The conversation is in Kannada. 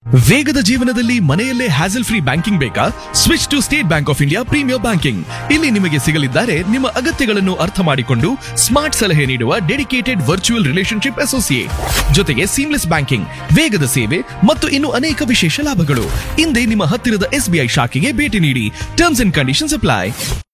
ವೇಗದ ಜೀವನದಲ್ಲಿ ಮನೆಯಲ್ಲೇ ಹ್ಯಾಸಲ್ ಫ್ರೀ ಬ್ಯಾಂಕಿಂಗ್ ಬೇಕಾ? Switch to state bank of India premier banking. ಇಲ್ಲಿ ನಿಮಗೆ ಸಿಗಲಿದ್ದಾರೆ ನಿಮ್ಮ ಅಗತ್ಯಗಳನ್ನು ಅರ್ಥ ಮಾಡಿಕೊಂಡು ಸ್ಮಾರ್ಟ್ ಸಲಹೆ ನೀಡುವ ಡೆಡಿಕೇಟೆಡ್ ವರ್ಚುವಲ್ ರಿಲೇಶನ್ಶಿಪ್ ಅಸೋಸಿಯೇಟ್, ಜೊತೆಗೆ ಸೀಮ್ಲೆಸ್ ಬ್ಯಾಂಕಿಂಗ್, ವೇಗದ ಸೇವೆ ಮತ್ತು ಇನ್ನು ಅನೇಕ ವಿಶೇಷ ಲಾಭಗಳು. ಹಿಂದೆ ನಿಮ್ಮ ಹತ್ತಿರದ SBI ಶಾಖೆಗೆ ಭೇಟಿ ನೀಡಿ. Terms and conditions apply.